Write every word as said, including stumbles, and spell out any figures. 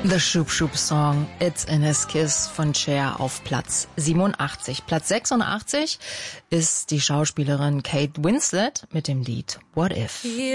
The Shoop Shoop Song It's in His Kiss von Cher auf Platz siebenundachtzig. Platz sechsundachtzig ist die Schauspielerin Kate Winslet mit dem Lied What If.